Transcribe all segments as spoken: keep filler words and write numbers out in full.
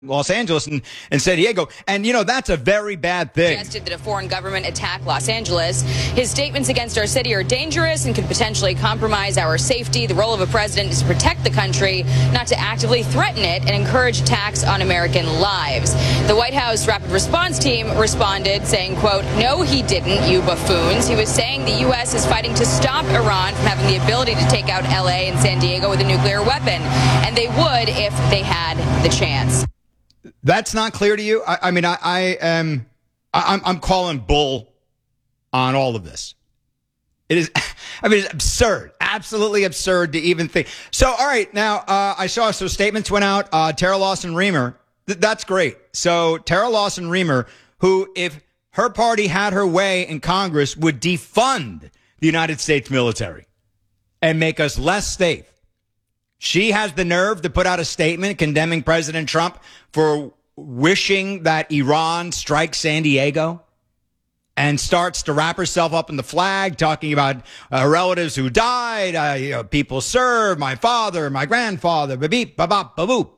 Los Angeles and, and San Diego. And, you know, that's a very bad thing. Suggested that a foreign government attack Los Angeles. His statements against our city are dangerous and could potentially compromise our safety. The role of a president is to protect the country, not to actively threaten it and encourage attacks on American lives. The White House Rapid Response Team responded saying, quote, "No, he didn't, you buffoons." He was saying the U S is fighting to stop Iran from having the ability to take out L A and San Diego with a nuclear weapon. And they would if they had the chance. That's not clear to you? I, I mean, I, I am, I, I'm, I'm calling bull on all of this. It is, I mean, it's absurd, absolutely absurd to even think. So, all right, now, uh, I saw, so statements went out, uh, Tara Lawson-Remer, th- that's great. So, Tara Lawson-Remer, who, if her party had her way in Congress, would defund the United States military and make us less safe. She has the nerve to put out a statement condemning President Trump for wishing that Iran strike San Diego, and starts to wrap herself up in the flag, talking about uh, relatives who died, uh, you know, people served, my father, my grandfather, ba-beep, ba-bop, ba-boop.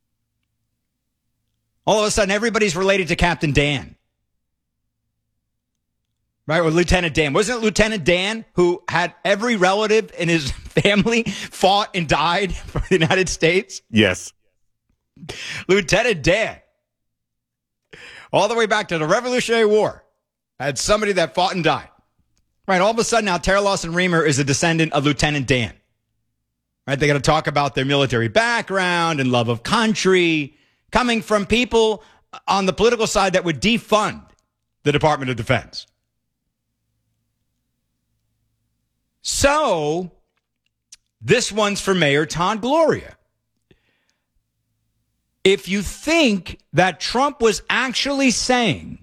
All of a sudden, everybody's related to Captain Dan. Right, or Lieutenant Dan. Wasn't it Lieutenant Dan who had every relative in his family fought and died for the United States? Yes. Lieutenant Dan. All the way back to the Revolutionary War. Had somebody that fought and died. Right, all of a sudden now Tara Lawson-Remer is a descendant of Lieutenant Dan. Right, they got to talk about their military background and love of country, coming from people on the political side that would defund the Department of Defense. So, this one's for Mayor Todd Gloria. If you think that Trump was actually saying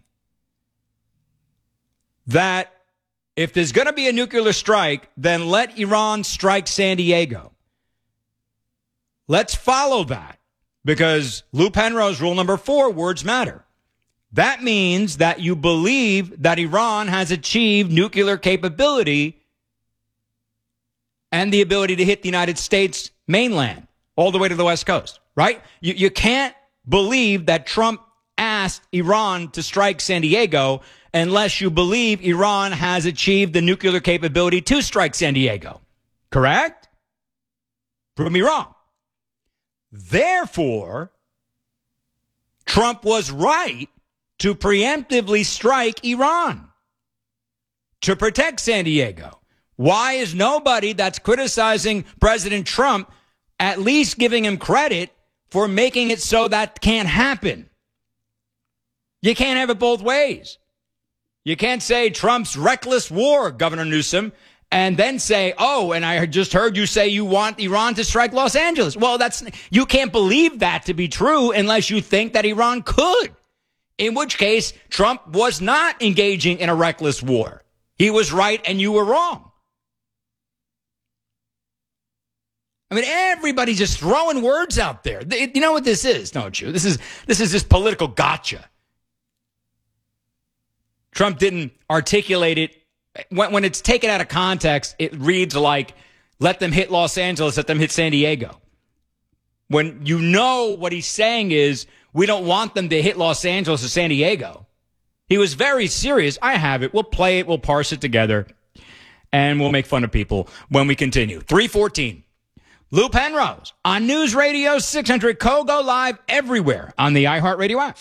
that if there's going to be a nuclear strike, then let Iran strike San Diego. Let's follow that, because Lou Penrose rule number four, words matter. That means that you believe that Iran has achieved nuclear capability and the ability to hit the United States mainland all the way to the West Coast, right? You, you can't believe that Trump asked Iran to strike San Diego unless you believe Iran has achieved the nuclear capability to strike San Diego. Correct? Prove me wrong. Therefore, Trump was right to preemptively strike Iran to protect San Diego. Why is nobody that's criticizing President Trump at least giving him credit for making it so that can't happen? You can't have it both ways. You can't say Trump's reckless war, Governor Newsom, and then say, oh, and I just heard you say you want Iran to strike Los Angeles. Well, that's, you can't believe that to be true unless you think that Iran could, in which case Trump was not engaging in a reckless war. He was right and you were wrong. I mean, everybody's just throwing words out there. You know what this is, don't you? This is this is just political gotcha. Trump didn't articulate it. When, when it's taken out of context, it reads like, let them hit Los Angeles, let them hit San Diego. When you know what he's saying is, we don't want them to hit Los Angeles or San Diego. He was very serious. I have it. We'll play it. We'll parse it together. And we'll make fun of people when we continue. three fourteen. Lou Penrose on News Radio six hundred C O Go live everywhere on the iHeartRadio app.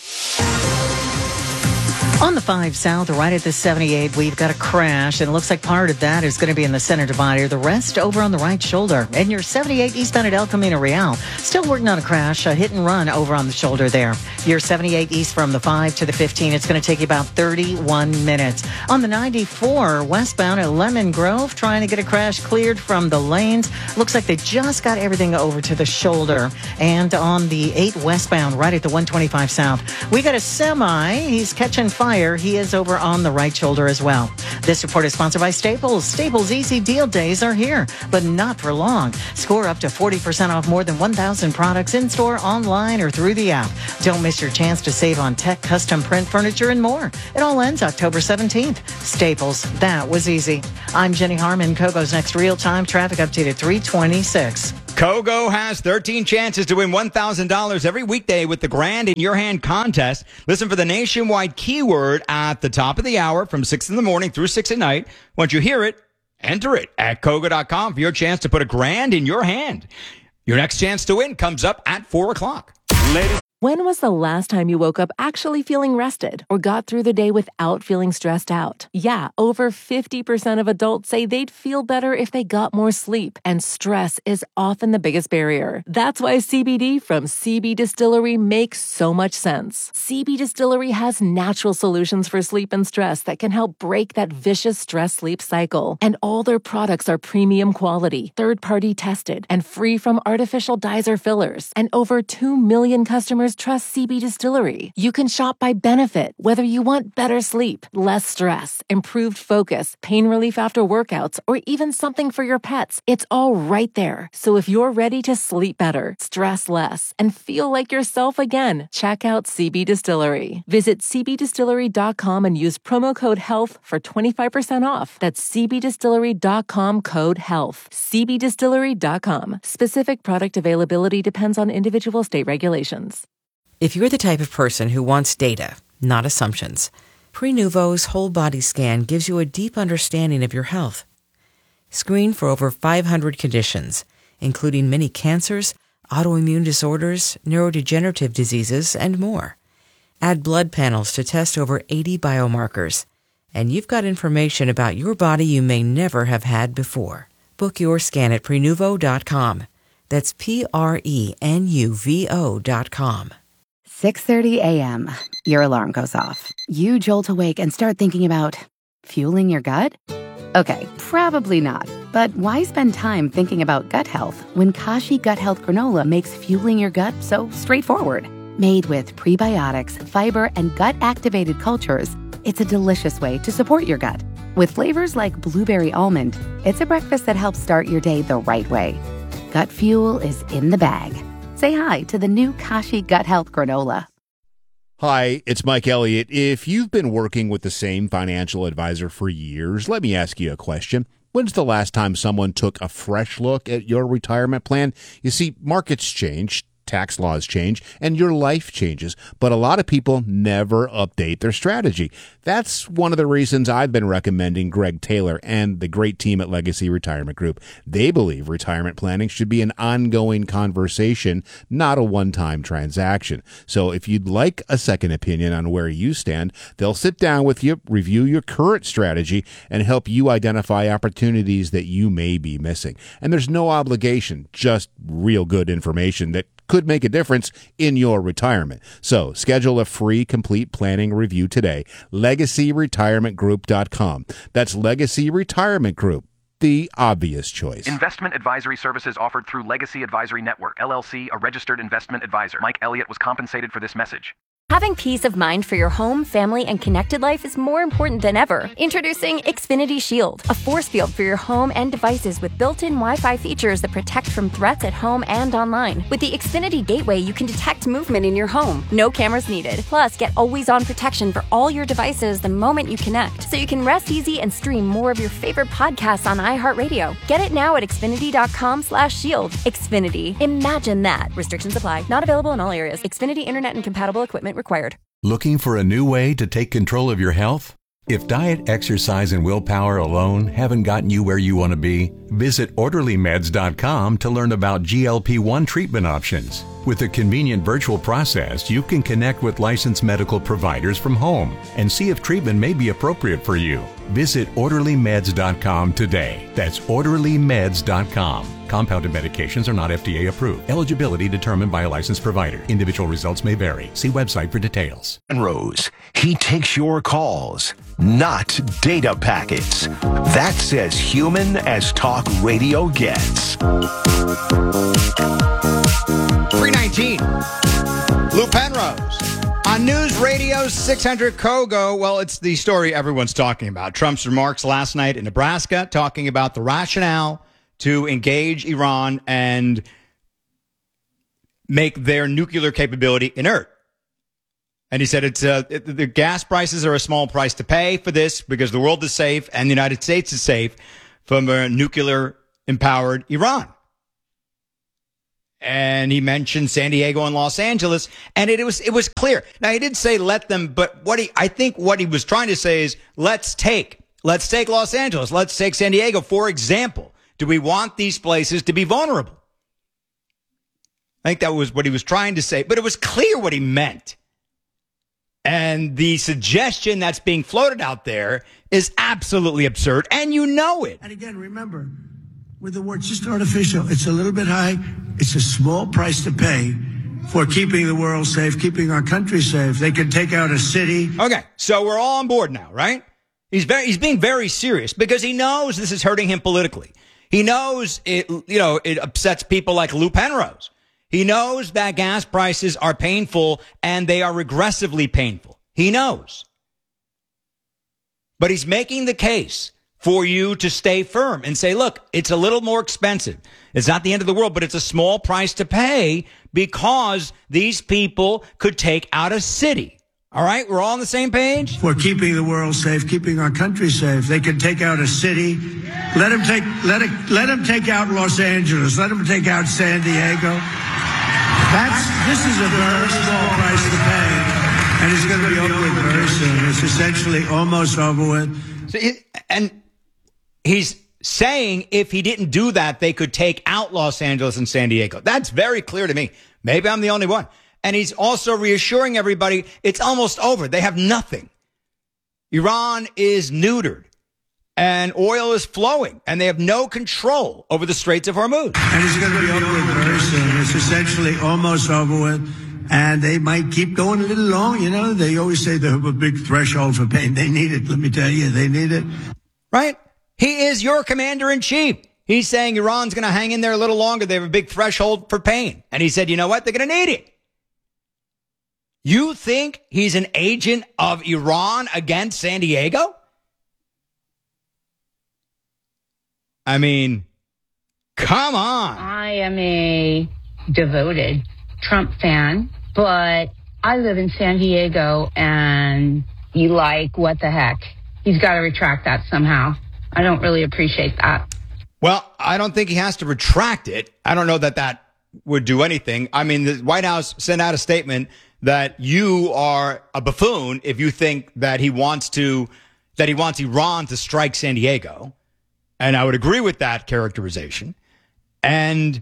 On the five South, right at the seventy-eight, we've got a crash, and it looks like part of that is going to be in the center divider. The rest over on the right shoulder. And your seventy-eight eastbound at El Camino Real, still working on a crash, a hit and run over on the shoulder there. Your seventy-eight east from the five to the fifteen, it's going to take you about thirty-one minutes. On the ninety-four westbound at Lemon Grove, trying to get a crash cleared from the lanes. Looks like they just got everything over to the shoulder. And on the eight westbound, right at the one twenty-five South, we got a semi. He's catching fire. He is over on the right shoulder as well. This report is sponsored by Staples. Staples Easy Deal Days are here, but not for long. Score up to forty percent off more than one thousand products in-store, online, or through the app. Don't miss your chance to save on tech, custom print, furniture, and more. It all ends October seventeenth. Staples, that was easy. I'm Jenny Harmon. Kogo's next real-time traffic update at three twenty-six. Kogo has thirteen chances to win one thousand dollars every weekday with the Grand in Your Hand contest. Listen for the nationwide keyword at the top of the hour from six in the morning through six at night. Once you hear it, enter it at Kogo dot com for your chance to put a grand in your hand. Your next chance to win comes up at four o'clock. Ladies. When was the last time you woke up actually feeling rested or got through the day without feeling stressed out? Yeah, over fifty percent of adults say they'd feel better if they got more sleep, and stress is often the biggest barrier. That's why C B D from C B Distillery makes so much sense. C B Distillery has natural solutions for sleep and stress that can help break that vicious stress-sleep cycle. And all their products are premium quality, third-party tested, and free from artificial dyes or fillers. And over two million customers trust C B Distillery. You can shop by benefit, whether you want better sleep, less stress, improved focus, pain relief after workouts, or even something for your pets. It's all right there. So if you're ready to sleep better, stress less, and feel like yourself again, check out C B Distillery. Visit C B distillery dot com and use promo code HEALTH for twenty-five percent off. That's C B distillery dot com code HEALTH. C B distillery dot com. Specific product availability depends on individual state regulations. If you're the type of person who wants data, not assumptions, Prenuvo's whole body scan gives you a deep understanding of your health. Screen for over five hundred conditions, including many cancers, autoimmune disorders, neurodegenerative diseases, and more. Add blood panels to test over eighty biomarkers, and you've got information about your body you may never have had before. Book your scan at Prenuvo dot com. That's P R E N U V O dot com. six thirty a.m. Your alarm goes off. You jolt awake and start thinking about fueling your gut? Okay, probably not. But why spend time thinking about gut health when Kashi Gut Health Granola makes fueling your gut so straightforward? Made with prebiotics, fiber, and gut-activated cultures, it's a delicious way to support your gut. With flavors like blueberry almond, it's a breakfast that helps start your day the right way. Gut fuel is in the bag. Say hi to the new Kashi Gut Health Granola. Hi, it's Mike Elliott. If you've been working with the same financial advisor for years, let me ask you a question. When's the last time someone took a fresh look at your retirement plan? You see, markets change, tax laws change, and your life changes, but a lot of people never update their strategy. That's one of the reasons I've been recommending Greg Taylor and the great team at Legacy Retirement Group. They believe retirement planning should be an ongoing conversation, not a one-time transaction. So if you'd like a second opinion on where you stand, they'll sit down with you, review your current strategy, and help you identify opportunities that you may be missing. And there's no obligation, just real good information that could make a difference in your retirement. So schedule a free complete planning review today. legacy retirement group dot com. That's Legacy Retirement Group, the obvious choice. Investment advisory services offered through Legacy Advisory Network, L L C, a registered investment advisor. Mike Elliott was compensated for this message. Having peace of mind for your home, family, and connected life is more important than ever. Introducing Xfinity Shield, a force field for your home and devices with built-in Wi-Fi features that protect from threats at home and online. With the Xfinity Gateway, you can detect movement in your home. No cameras needed. Plus, get always-on protection for all your devices the moment you connect, so you can rest easy and stream more of your favorite podcasts on iHeartRadio. Get it now at Xfinity dot com slash shield. Xfinity. Imagine that. Restrictions apply. Not available in all areas. Xfinity Internet and compatible equipment required. Looking for a new way to take control of your health? If diet, exercise, and willpower alone haven't gotten you where you want to be, visit orderly meds dot com to learn about G L P one treatment options. With a convenient virtual process, you can connect with licensed medical providers from home and see if treatment may be appropriate for you. Visit orderly meds dot com today. That's orderly meds dot com. Compounded medications are not F D A approved. Eligibility determined by a licensed provider. Individual results may vary. See website for details. Rose, he takes your calls, not data packets. That's as human as talk radio gets. three nineteen. Lou Penrose on News Radio six hundred Kogo. Well, it's the story everyone's talking about. Trump's remarks last night in Nebraska talking about the rationale to engage Iran and make their nuclear capability inert. And he said it's uh, it, the gas prices are a small price to pay for this because the world is safe and the United States is safe from a nuclear-empowered Iran. and he mentioned San Diego and Los Angeles, and it, it was it was clear. Now, he didn't say let them, but what he I think what he was trying to say is let's take let's take Los Angeles, let's take San Diego, for example. Do we want these places to be vulnerable? I think that was what he was trying to say, but it was clear what he meant. And the suggestion that's being floated out there is absolutely absurd, and you know it. And again, remember, with the word just artificial, it's a little bit high. It's a small price to pay for keeping the world safe, keeping our country safe. They can take out a city. Okay, so we're all on board now, right? He's very, he's being very serious because he knows this is hurting him politically. He knows it, you know, it upsets people like Lou Penrose. He knows that gas prices are painful and they are regressively painful. He knows. But he's making the case for you to stay firm and say, look, it's a little more expensive. It's not the end of the world, but it's a small price to pay because these people could take out a city. All right, we're all on the same page? For keeping the world safe, keeping our country safe. They can take out a city. Let them take, let it, let them take out Los Angeles. Let them take out San Diego. That's, this is a very small price to pay. And it's going to be over with very soon. It's essentially almost over with. So it, and he's saying if he didn't do that, they could take out Los Angeles and San Diego. That's very clear to me. Maybe I'm the only one. And he's also reassuring everybody it's almost over. They have nothing. Iran is neutered and oil is flowing and they have no control over the Straits of Hormuz. And it's going to be over with very soon. It's essentially almost over with. And they might keep going a little long. You know, they always say they have a big threshold for pain. They need it. Let me tell you, they need it. Right? He is your commander in chief. He's saying Iran's going to hang in there a little longer. They have a big threshold for pain. And he said, you know what? They're going to need it. You think he's an agent of Iran against San Diego? I mean, come on. I am a devoted Trump fan, but I live in San Diego and you like, what the heck? He's got to retract that somehow. I don't really appreciate that. Well, I don't think he has to retract it. I don't know that that would do anything. I mean, the White House sent out a statement that you are a buffoon if you think that he wants to, that he wants Iran to strike San Diego. And I would agree with that characterization. And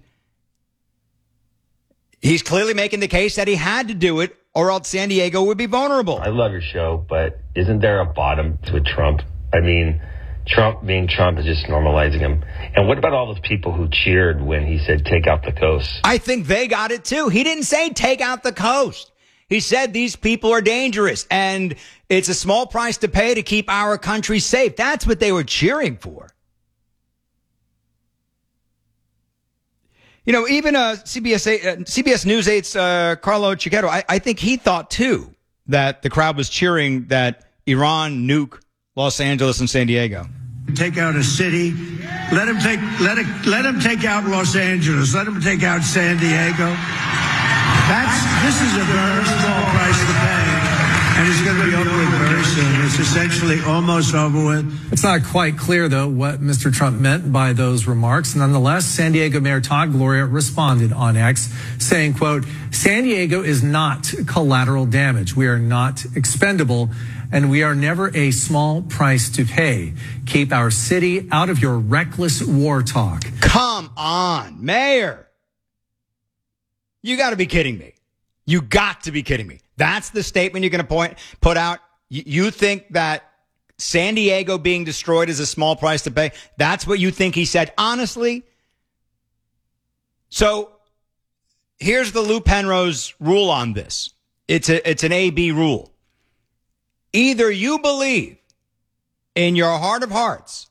he's clearly making the case that he had to do it or else San Diego would be vulnerable. I love your show, but isn't there a bottom to Trump? I mean, Trump being Trump is just normalizing him. And what about all those people who cheered when he said, take out the coast? I think they got it too. He didn't say take out the coast. He said these people are dangerous and it's a small price to pay to keep our country safe. That's what they were cheering for. You know, even uh, C B S uh, C B S News eight's uh, Carlo Cicchetto, I, I think he thought too that the crowd was cheering that Iran nuke Los Angeles and San Diego. Take out a city. Let them take let it let them take out Los Angeles. Let them take out San Diego. That's this is a very small price to pay, and it's going to be over with very soon. It's essentially almost over with. It's not quite clear, though, what Mister Trump meant by those remarks. Nonetheless, San Diego Mayor Todd Gloria responded on X, saying, quote, San Diego is not collateral damage. We are not expendable, and we are never a small price to pay. Keep our city out of your reckless war talk. Come on, Mayor. You got to be kidding me. You got to be kidding me. That's the statement you're going to point put out. You think that San Diego being destroyed is a small price to pay? That's what you think he said? Honestly? So here's the Lou Penrose rule on this. It's a, it's an A B rule. Either you believe in your heart of hearts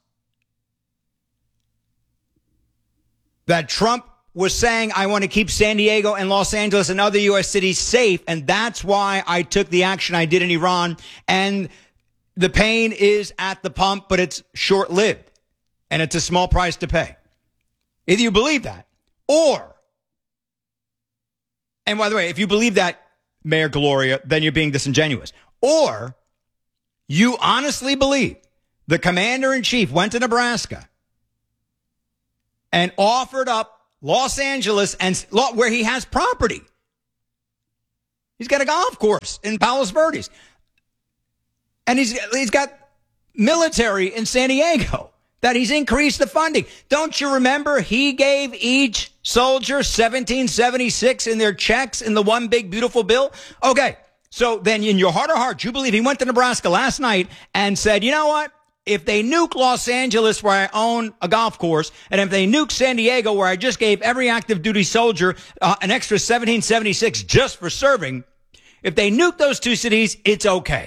that Trump was saying, I want to keep San Diego and Los Angeles and other U S cities safe, and that's why I took the action I did in Iran, and the pain is at the pump, but it's short-lived, and it's a small price to pay. Either you believe that, or, and by the way, if you believe that, Mayor Gloria, then you're being disingenuous, or you honestly believe the commander-in-chief went to Nebraska and offered up Los Angeles, and where he has property. He's got a golf course in Palos Verdes. And he's he's got military in San Diego that he's increased the funding. Don't you remember he gave each soldier seventeen seventy-six in their checks in the one big beautiful bill? Okay, so then in your heart of hearts, you believe he went to Nebraska last night and said, you know what? If they nuke Los Angeles, where I own a golf course, and if they nuke San Diego, where I just gave every active duty soldier uh, an extra seventeen seventy-six just for serving, if they nuke those two cities, it's okay.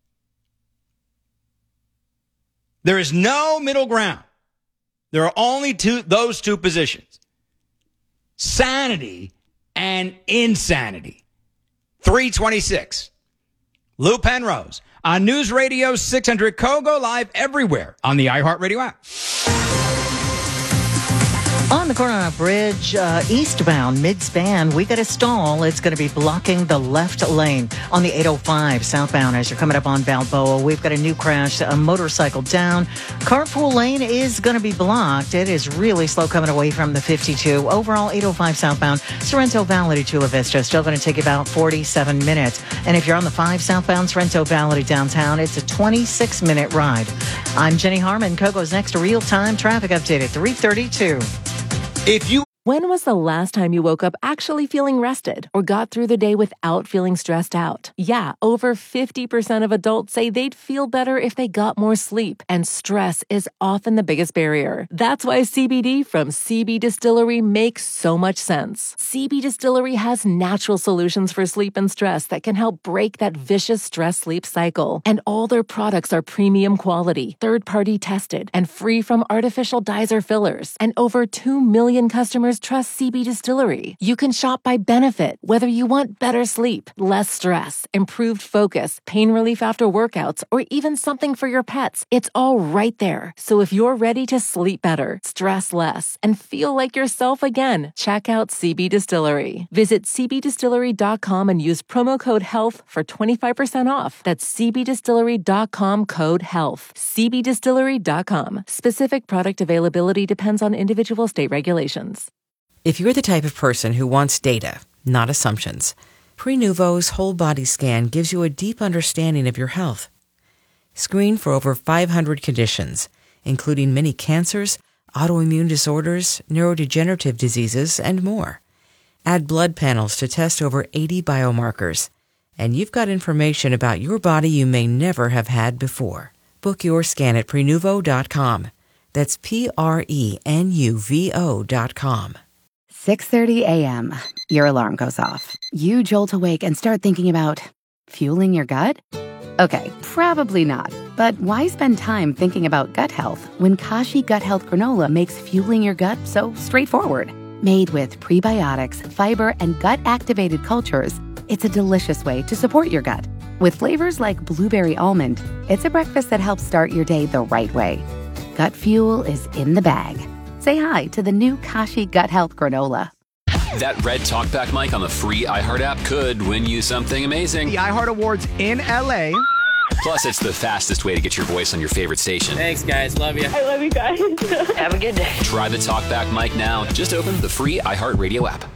There is no middle ground. There are only two, those two positions. Sanity and insanity. three twenty-six. Lou Penrose on News Radio six hundred Kogo, live everywhere on the iHeartRadio app. On the Coronado Bridge, uh, eastbound, mid-span, we got a stall. It's going to be blocking the left lane. On the eight oh five southbound, as you're coming up on Balboa, we've got a new crash, a motorcycle down. Carpool lane is going to be blocked. It is really slow coming away from the fifty-two. Overall, eight oh five southbound, Sorrento Valley to Chula Vista, still going to take about forty-seven minutes. And if you're on the five southbound, Sorrento Valley to downtown, it's a twenty-six minute ride. I'm Jenny Harmon. Kogo's next, a real-time traffic update at three thirty-two. If you When was the last time you woke up actually feeling rested or got through the day without feeling stressed out? Yeah, over fifty percent of adults say they'd feel better if they got more sleep, and stress is often the biggest barrier. That's why C B D from C B Distillery makes so much sense. C B Distillery has natural solutions for sleep and stress that can help break that vicious stress-sleep cycle. And all their products are premium quality, third-party tested, and free from artificial dyes or fillers. And over two million customers trust C B Distillery. You can shop by benefit, whether you want better sleep, less stress, improved focus, pain relief after workouts, or even something for your pets. It's all right there. So if you're ready to sleep better, stress less, and feel like yourself again, check out C B Distillery. Visit c b distillery dot com and use promo code HEALTH for twenty-five percent off. That's c b distillery dot com code HEALTH. c b distillery dot com. Specific product availability depends on individual state regulations. If you're the type of person who wants data, not assumptions, Prenuvo's whole body scan gives you a deep understanding of your health. Screen for over five hundred conditions, including many cancers, autoimmune disorders, neurodegenerative diseases, and more. Add blood panels to test over eighty biomarkers, and you've got information about your body you may never have had before. Book your scan at prenuvo dot com. That's P R E N U V O dot com. six thirty a.m. Your alarm goes off. You jolt awake and start thinking about fueling your gut? Okay, probably not. But why spend time thinking about gut health when Kashi Gut Health Granola makes fueling your gut so straightforward? Made with prebiotics, fiber, and gut-activated cultures, it's a delicious way to support your gut. With flavors like blueberry almond, it's a breakfast that helps start your day the right way. Gut fuel is in the bag. Say hi to the new Kashi Gut Health Granola. That red talkback mic on the free iHeart app could win you something amazing. The iHeart Awards in L A. Plus, it's the fastest way to get your voice on your favorite station. Thanks, guys. Love you. I love you guys. Have a good day. Try the talkback mic now. Just open the free iHeart Radio app.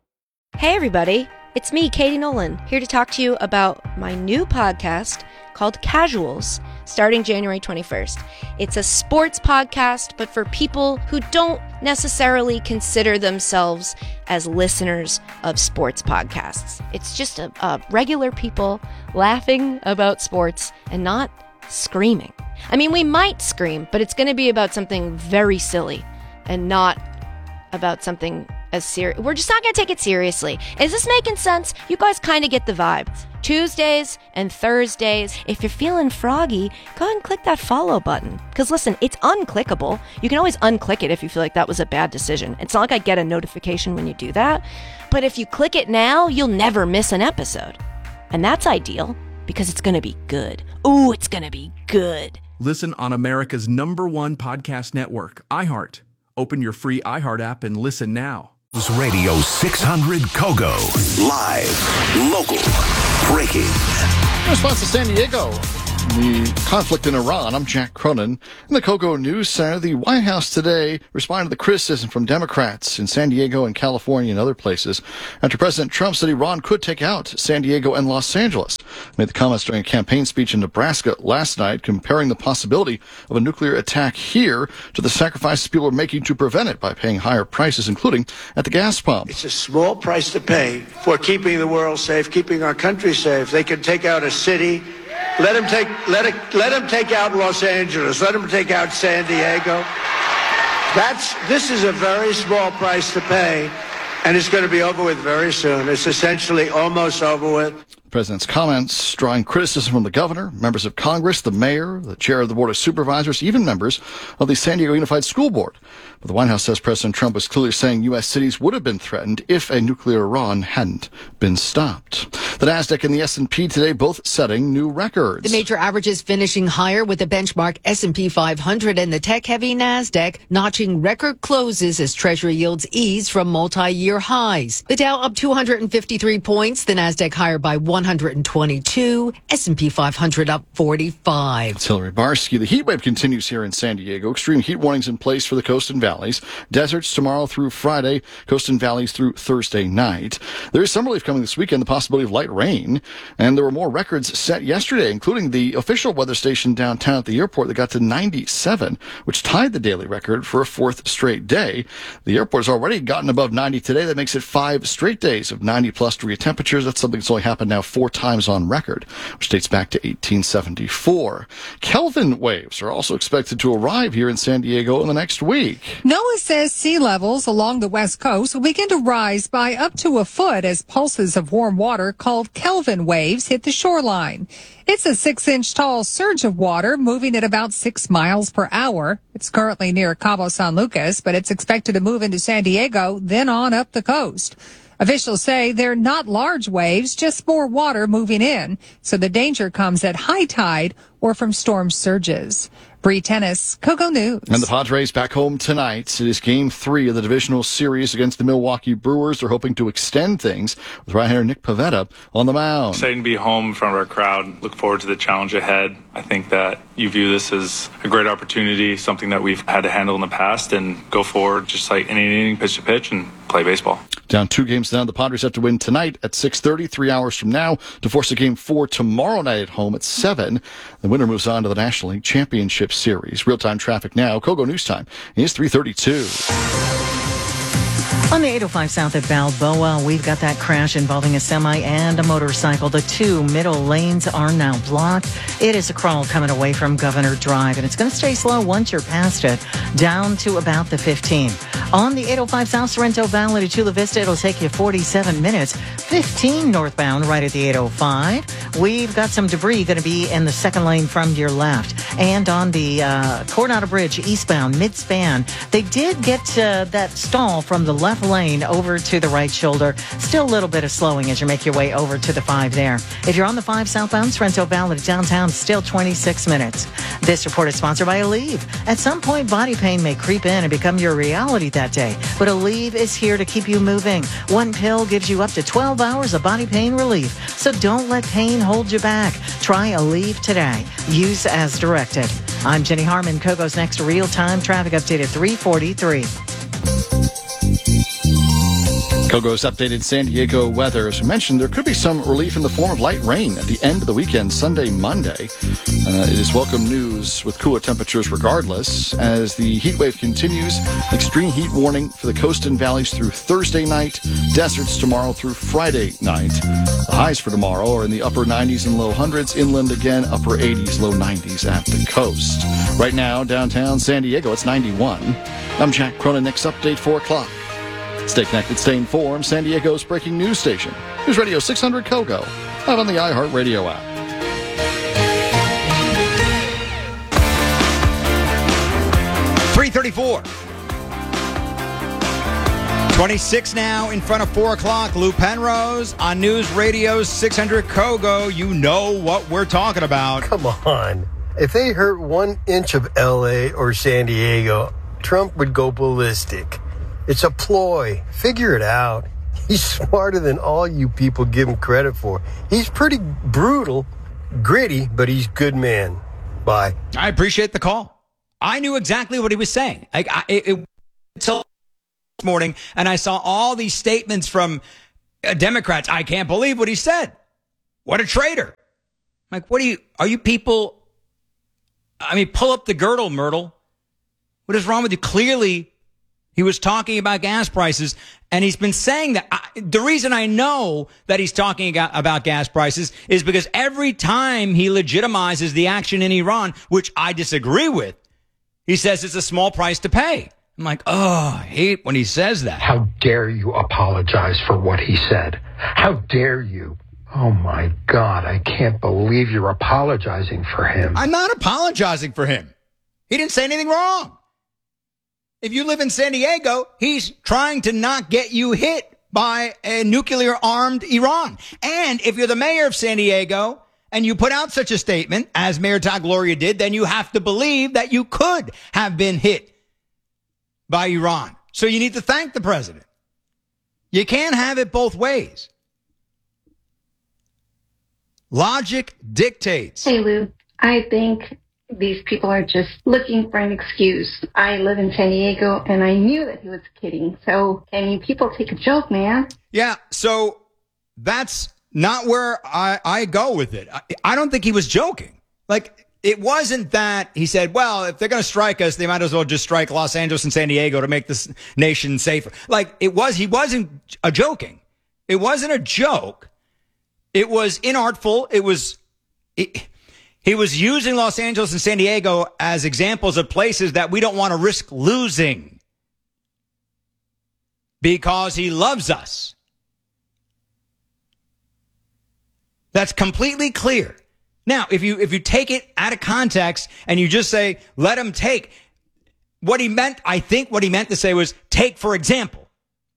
Hey, everybody. It's me, Katie Nolan, here to talk to you about my new podcast called Casuals, starting January twenty-first. It's a sports podcast, but for people who don't necessarily consider themselves as listeners of sports podcasts. It's just a, a regular people laughing about sports and not screaming. I mean, we might scream, but it's going to be about something very silly and not about something as serious. We're just not going to take it seriously. Is this making sense? You guys kind of get the vibe. Tuesdays and Thursdays. If you're feeling froggy, go ahead and click that follow button. Because listen, it's unclickable. You can always unclick it if you feel like that was a bad decision. It's not like I get a notification when you do that. But if you click it now, you'll never miss an episode. And that's ideal because it's going to be good. Ooh, it's going to be good. Listen on America's number one podcast network, iHeart. Open your free iHeart app and listen now. Radio six hundred Kogo. Live, local, breaking. In response to San Diego The conflict in Iran. I'm Jack Cronin. In the Kogo News Center, the White House today responded to the criticism from Democrats in San Diego and California and other places after President Trump said Iran could take out San Diego and Los Angeles. He made the comments during a campaign speech in Nebraska last night, comparing the possibility of a nuclear attack here to the sacrifices people are making to prevent it by paying higher prices, including at the gas pump. It's a small price to pay for keeping the world safe, keeping our country safe. They can take out a city. Let him take let it let him take out Los Angeles. Let him take out San Diego. That's this is a very small price to pay, and it's going to be over with very soon. It's essentially almost over with. The president's comments drawing criticism from the governor, members of Congress, the mayor, the chair of the Board of Supervisors, even members of the San Diego Unified School Board. But the White House says President Trump was clearly saying U S cities would have been threatened if a nuclear Iran hadn't been stopped. The Nasdaq and the S and P today both setting new records. The major averages finishing higher with the benchmark S and P five hundred and the tech-heavy Nasdaq notching record closes as Treasury yields ease from multi-year highs. The Dow up two hundred fifty-three points, the Nasdaq higher by one hundred twenty-two, S and P five hundred up forty-five. It's Hillary Barsky. The heat wave continues here in San Diego. Extreme heat warnings in place for the coast and valleys. Deserts tomorrow through Friday. Coast and valleys through Thursday night. There is some relief coming this weekend, the possibility of light rain. And there were more records set yesterday, including the official weather station downtown at the airport that got to ninety-seven, which tied the daily record for a fourth straight day. The airport has already gotten above ninety today. That makes it five straight days of ninety plus degree temperatures. That's something that's only happened now four times on record, which dates back to eighteen seventy-four. Kelvin waves are also expected to arrive here in San Diego in the next week. NOAA says sea levels along the west coast will begin to rise by up to a foot as pulses of warm water called Kelvin waves hit the shoreline. It's a six-inch tall surge of water moving at about six miles per hour. It's currently near Cabo San Lucas, but it's expected to move into San Diego, then on up the coast. Officials say they're not large waves, just more water moving in, so the danger comes at high tide or from storm surges. Bree Tennis, Kogo News. And the Padres back home tonight. It is game three of the divisional series against the Milwaukee Brewers. They're hoping to extend things with right-hander Nick Pivetta on the mound. Exciting to be home in front of our crowd. Look forward to the challenge ahead. I think that you view this as a great opportunity, something that we've had to handle in the past, and go forward just like any inning, pitch to pitch, and play baseball. Down two games now. The Padres have to win tonight at six thirty, three hours from now, to force a game four tomorrow night at home at seven. The winner moves on to the National League Championship Series. Real-time traffic now. Kogo News Time is three thirty-two. On the eight oh five South at Balboa, we've got that crash involving a semi and a motorcycle. The two middle lanes are now blocked. It is a crawl coming away from Governor Drive, and it's going to stay slow once you're past it, down to about the fifteen. On the eight oh five South Sorrento Valley to Chula Vista, it'll take you forty-seven minutes. fifteen northbound right at the eight oh five. We've got some debris going to be in the second lane from your left. And on the uh, Coronado Bridge eastbound mid-span, they did get uh, that stall from the left lane over to the right shoulder. Still a little bit of slowing as you make your way over to the five there. If you're on the five southbound Sorrento Valley to downtown, still twenty-six minutes. This report is sponsored by Aleve. At some point, body pain may creep in and become your reality that day, but Aleve is here to keep you moving. One pill gives you up to twelve hours of body pain relief, so don't let pain hold you back. Try Aleve today. Use as directed. I'm Jenny Harmon. Kogo's next real-time traffic update at three forty-three. Kogo's updated San Diego weather. As we mentioned, there could be some relief in the form of light rain at the end of the weekend, Sunday, Monday. Uh, it is welcome news with cooler temperatures regardless. As the heat wave continues, extreme heat warning for the coast and valleys through Thursday night, deserts tomorrow through Friday night. The highs for tomorrow are in the upper nineties and low hundreds. Inland again, upper eighties, low nineties at the coast. Right now, downtown San Diego, it's ninety-one. I'm Jack Cronin. Next update, four o'clock. Stay connected, stay informed. San Diego's breaking news station. News Radio six hundred Kogo, out on the iHeartRadio app. three thirty-four. twenty-six now in front of four o'clock. Lou Penrose on News Radio six hundred Kogo. You know what we're talking about. Come on. If they hurt one inch of L A or San Diego, Trump would go ballistic. It's a ploy. Figure it out. He's smarter than all you people give him credit for. He's pretty brutal, Gritty, but he's good man. Bye. I appreciate the call. I knew exactly what he was saying. I, I, it, it, until this morning, and I saw all these statements from uh, Democrats. I can't believe what he said. What a traitor. I'm like, what are you, are you people, I mean, pull up the girdle, Myrtle. What is wrong with you? Clearly, he was talking about gas prices, and he's been saying that. I, the reason I know that he's talking about gas prices is because every time he legitimizes the action in Iran, which I disagree with, he says it's a small price to pay. I'm like, oh, I hate when he says that. How dare you apologize for what he said? How dare you? Oh, my God, I can't believe you're apologizing for him. I'm not apologizing for him. He didn't say anything wrong. If you live in San Diego, he's trying to not get you hit by a nuclear-armed Iran. And if you're the mayor of San Diego and you put out such a statement, as Mayor Todd Gloria did, then you have to believe that you could have been hit by Iran. So you need to thank the president. You can't have it both ways. Logic dictates. Hey, Lou, I think these people are just looking for an excuse. I live in San Diego, and I knew that he was kidding. So can you people take a joke, man? Yeah, so that's not where I, I go with it. I, I don't think he was joking. Like, it wasn't that he said, well, if they're going to strike us, they might as well just strike Los Angeles and San Diego to make this nation safer. Like, it was, he wasn't a joking. It wasn't a joke. It was inartful. It was... It, He was using Los Angeles and San Diego as examples of places that we don't want to risk losing because he loves us. That's completely clear. Now, if you if you take it out of context and you just say, let him take, what he meant, I think what he meant to say was, take for example.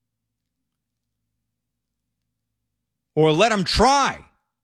Or let him try.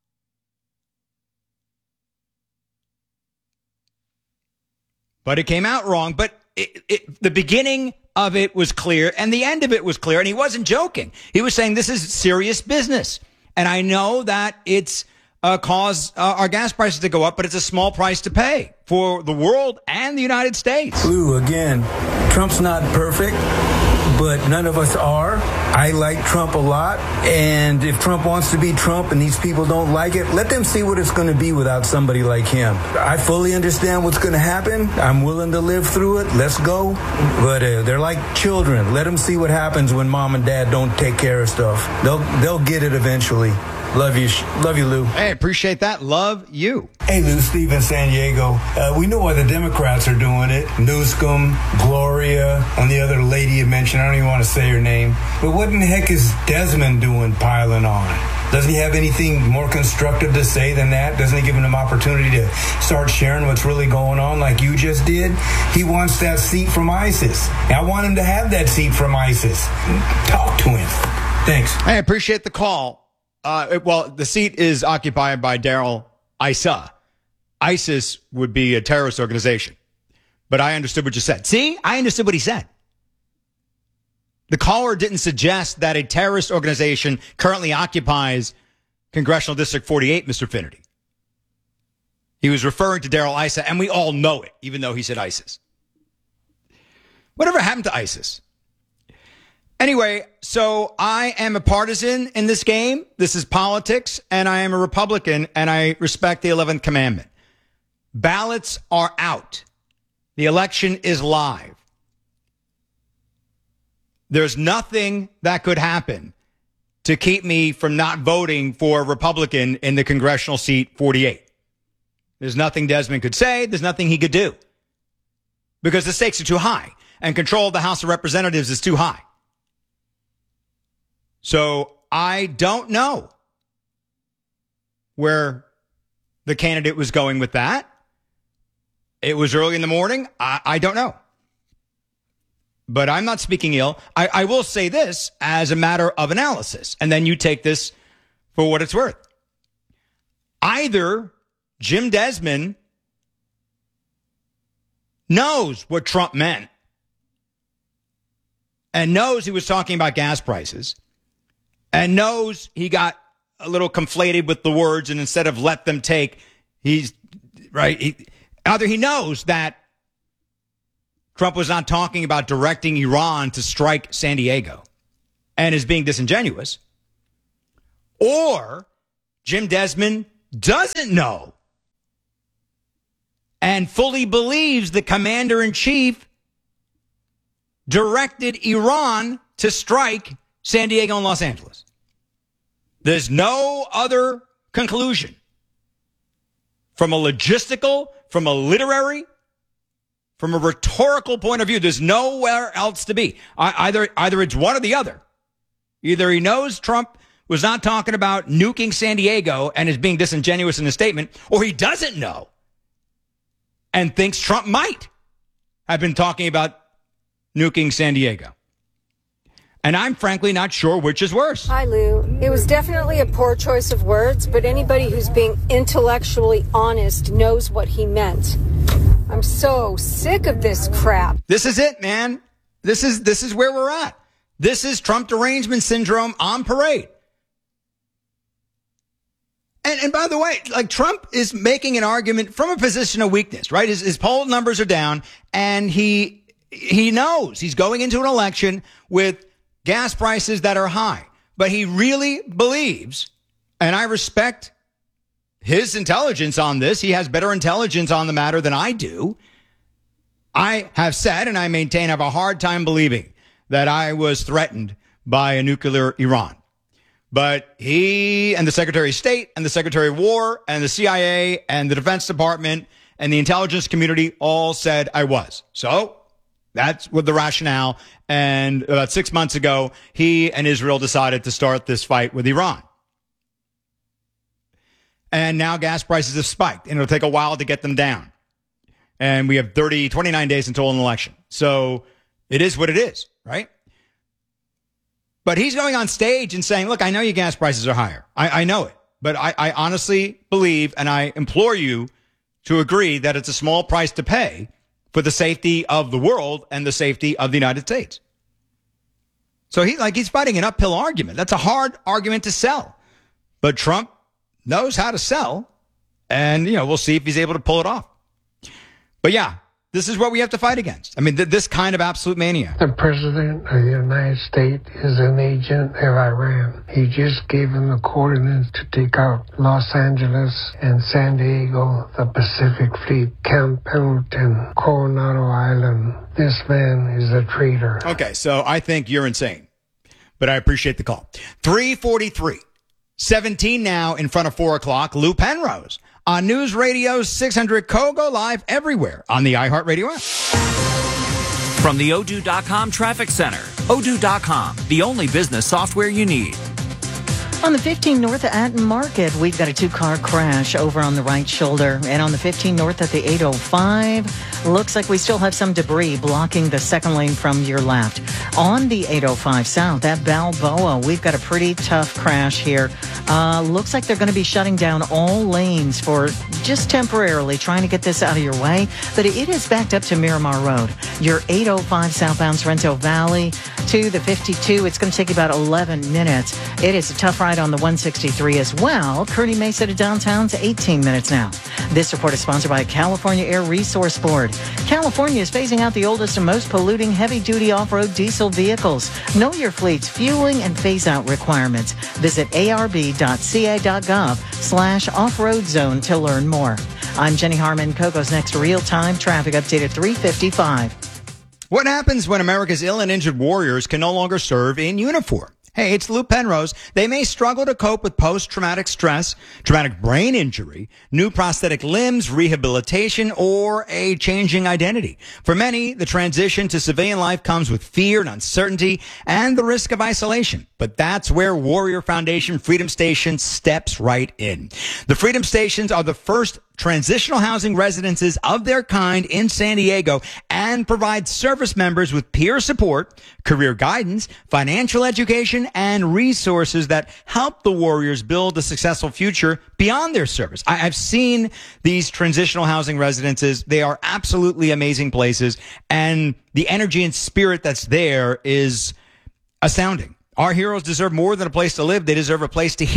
But it came out wrong. But it, it, the beginning of it was clear and the end of it was clear. And he wasn't joking. He was saying this is serious business. And I know that it's uh, caused uh, our gas prices to go up, but it's a small price to pay for the world and the United States. Lou, again, Trump's not perfect, but none of us are. I like Trump a lot. And if Trump wants to be Trump and these people don't like it, let them see what it's going to be without somebody like him. I fully understand what's going to happen. I'm willing to live through it. Let's go. But uh, they're like children. Let them see what happens when mom and dad don't take care of stuff. They'll they'll get it eventually. Love you. Love you, Lou. Hey, appreciate that. Love you. Hey, Lou, Steve in San Diego. Uh, we know why the Democrats are doing it. Newsom, Gloria, and the other lady you mentioned. I don't even want to say her name. But what in the heck is Desmond doing piling on? Doesn't he have anything more constructive to say than that? Doesn't he give him an opportunity to start sharing what's really going on like you just did? He wants that seat from ISIS. I want him to have that seat from ISIS. Talk to him. Thanks. I appreciate the call. Uh, well, the seat is occupied by Darrell Issa. ISIS would be a terrorist organization. But I understood what you said. See, I understood what he said. The caller didn't suggest that a terrorist organization currently occupies Congressional District forty-eight, Mister Finnerty. He was referring to Darrell Issa, and we all know it, even though he said ISIS. Whatever happened to ISIS? Anyway, so I am a partisan in this game. This is politics, and I am a Republican, and I respect the eleventh commandment. Ballots are out. The election is live. There's nothing that could happen to keep me from not voting for a Republican in the congressional seat forty-eight. There's nothing Desmond could say. There's nothing he could do because the stakes are too high, and control of the House of Representatives is too high. So I don't know where the candidate was going with that. It was early in the morning. I, I don't know. But I'm not speaking ill. I, I will say this as a matter of analysis, and then you take this for what it's worth. Either Jim Desmond knows what Trump meant and knows he was talking about gas prices, and knows he got a little conflated with the words, and instead of let them take, He's right. He, either he knows that Trump was not talking about directing Iran to strike San Diego and is being disingenuous, or Jim Desmond doesn't know and fully believes the commander-in-chief directed Iran to strike San Diego and Los Angeles. There's no other conclusion from a logistical, from a literary, from a rhetorical point of view. There's nowhere else to be. I, either, either it's one or the other. Either he knows Trump was not talking about nuking San Diego and is being disingenuous in his statement, or he doesn't know and thinks Trump might have been talking about nuking San Diego. And I'm frankly not sure which is worse. Hi, Lou. It was definitely a poor choice of words, but anybody who's being intellectually honest knows what he meant. I'm so sick of this crap. This is it, man. This is this is where we're at. This is Trump derangement syndrome on parade. And, and by the way, like, Trump is making an argument from a position of weakness, right? His, his poll numbers are down, and he he knows he's going into an election with gas prices that are high. But he really believes, and I respect his intelligence on this. He has better intelligence on the matter than I do. I have said, and I maintain, I have a hard time believing that I was threatened by a nuclear Iran. But he and the Secretary of State and the Secretary of War and the C I A and the Defense Department and the intelligence community all said I was. So that's what the rationale. And about six months ago, he and Israel decided to start this fight with Iran. And now gas prices have spiked, and it'll take a while to get them down. And we have thirty, twenty-nine days until an election. So it is what it is, right? But he's going on stage and saying, look, I know your gas prices are higher. I, I know it. But I, I honestly believe, and I implore you to agree, that it's a small price to pay for the safety of the world and the safety of the United States. So he like he's fighting an uphill argument. That's a hard argument to sell. But Trump knows how to sell, and, you know, we'll see if he's able to pull it off. But yeah, this is what we have to fight against. I mean, th- this kind of absolute mania. The president of the United States is an agent of Iran. He just gave him the coordinates to take out Los Angeles and San Diego, the Pacific Fleet, Camp Pendleton, Coronado Island. This man is a traitor. Okay, so I think you're insane, but I appreciate the call. three forty-three, seventeen now in front of four o'clock. Lou Penrose on News Radio six hundred Kogo, live everywhere on the iHeartRadio app. From the Odoo dot com Traffic Center, Odoo dot com, the only business software you need. On the fifteen North at Atten Market, we've got a two-car crash over on the right shoulder. And on the fifteen North at the eight oh five, looks like we still have some debris blocking the second lane from your left. On the eight oh five South at Balboa, we've got a pretty tough crash here. Uh, looks like they're going to be shutting down all lanes for just temporarily, trying to get this out of your way. But it is backed up to Miramar Road. Your eight oh five southbound Sorrento Valley to the fifty-two, it's going to take you about eleven minutes. It is a tough ride on the one sixty-three as well. Kearney Mesa to downtown's eighteen minutes now. This report is sponsored by California Air Resource Board. California is phasing out the oldest and most polluting heavy-duty off-road diesel vehicles. Know your fleet's fueling and phase-out requirements. Visit arb.ca.gov slash off-road zone to learn more. I'm Jenny Harmon. Kogo's next real-time traffic update at three fifty-five. What happens when America's ill and injured warriors can no longer serve in uniform? Hey, it's Lou Penrose. They may struggle to cope with post-traumatic stress, traumatic brain injury, new prosthetic limbs, rehabilitation, or a changing identity. For many, the transition to civilian life comes with fear and uncertainty and the risk of isolation. But that's where Warrior Foundation Freedom Station steps right in. The Freedom Stations are the first transitional housing residences of their kind in San Diego and provide service members with peer support, career guidance, financial education, and resources that help the warriors build a successful future beyond their service. I, I've seen these transitional housing residences. They are absolutely amazing places, and the energy and spirit that's there is astounding. Our heroes deserve more than a place to live. They deserve a place to heal.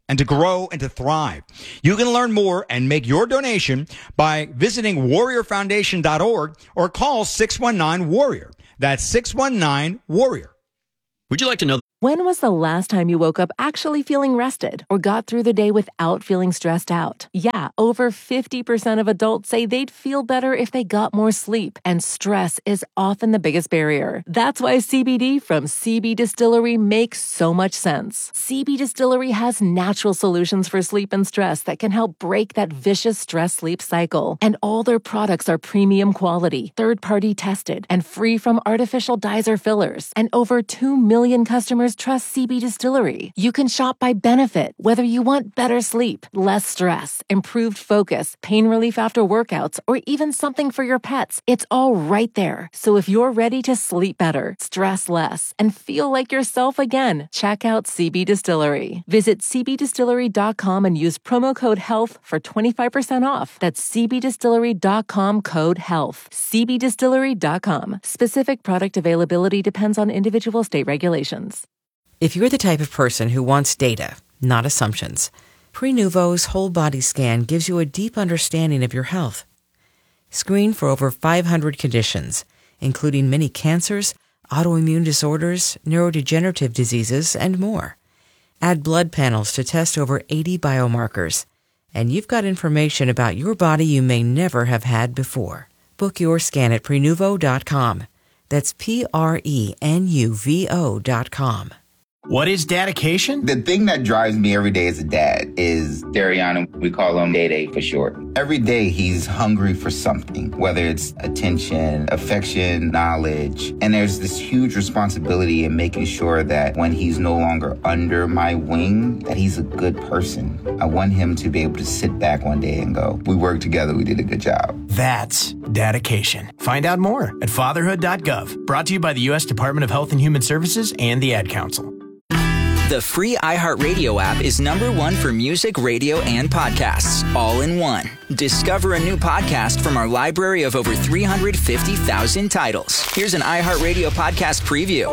and to grow and to thrive. You can learn more and make your donation by visiting warrior foundation dot org or call six one nine warrior. That's six one nine warrior. Would you like to know? When was the last time you woke up actually feeling rested or got through the day without feeling stressed out? Yeah, over fifty percent of adults say they'd feel better if they got more sleep, and stress is often the biggest barrier. That's why C B D from C B Distillery makes so much sense. C B Distillery has natural solutions for sleep and stress that can help break that vicious stress-sleep cycle. And all their products are premium quality, third-party tested, and free from artificial dyes or fillers. And over two million customers trust C B Distillery. You can shop by benefit, whether you want better sleep, less stress, improved focus, pain relief after workouts, or even something for your pets. It's all right there. So if you're ready to sleep better, stress less, and feel like yourself again, check out C B Distillery. Visit c b distillery dot com and use promo code HEALTH for twenty-five percent off. That's c b distillery dot com code HEALTH. c b distillery dot com. Specific product availability depends on individual state regulations. If you're the type of person who wants data, not assumptions, Prenuvo's whole body scan gives you a deep understanding of your health. Screen for over five hundred conditions, including many cancers, autoimmune disorders, neurodegenerative diseases, and more. Add blood panels to test over eighty biomarkers, and you've got information about your body you may never have had before. Book your scan at Prenuvo dot com. That's P R E N U V O dot com. What is dedication? The thing that drives me every day as a dad is Dariana. We call him Day Day for short. Every day he's hungry for something, whether it's attention, affection, knowledge. And there's this huge responsibility in making sure that when he's no longer under my wing, that he's a good person. I want him to be able to sit back one day and go, we worked together, we did a good job. That's dedication. Find out more at fatherhood dot gov. Brought to you by the U S Department of Health and Human Services and the Ad Council. The free iHeartRadio app is number one for music, radio, and podcasts, all in one. Discover a new podcast from our library of over three hundred fifty thousand titles. Here's an iHeartRadio podcast preview.